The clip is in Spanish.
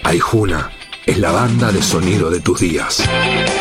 Aijuna es la banda de sonido de tus días.